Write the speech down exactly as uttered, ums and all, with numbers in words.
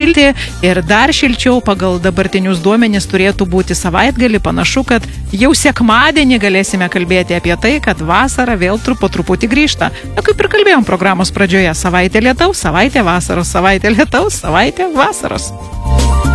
šilti ir dar šilčiau pagal dabartinius duomenis turėtų būti savaitgalį. Panašu, kad jau sekmadienį galėsime kalbėti apie tai, kad vasara vėl trupo truputį grįžta. Na, kaip ir kalbėjom programos pradžioje, savaitė lietaus, savaitė vasaros, savaitė lietaus, savaitė vasaros.